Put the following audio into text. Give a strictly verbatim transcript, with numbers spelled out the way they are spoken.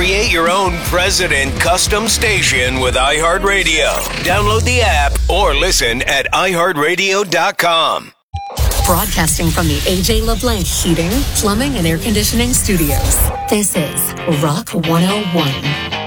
Create your own President custom station with iHeartRadio. Download the app or listen at i heart radio dot com. Broadcasting from the A J LeBlanc Heating, Plumbing, and Air Conditioning Studios. This is Rock one oh one.